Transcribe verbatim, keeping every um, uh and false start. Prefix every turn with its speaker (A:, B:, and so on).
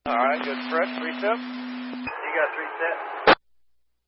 A: All right, good. Prep, three step.
B: You got three steps.